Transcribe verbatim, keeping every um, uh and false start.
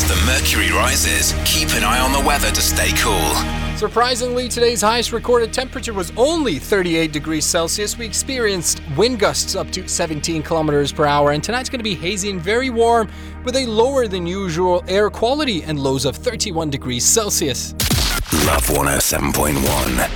the mercury rises, keep an eye on the weather to stay cool. Surprisingly, today's highest recorded temperature was only thirty-eight degrees Celsius. We experienced wind gusts up to seventeen kilometers per hour, and tonight's going to be hazy and very warm with a lower than usual air quality and lows of thirty-one degrees Celsius. Love one oh seven point one.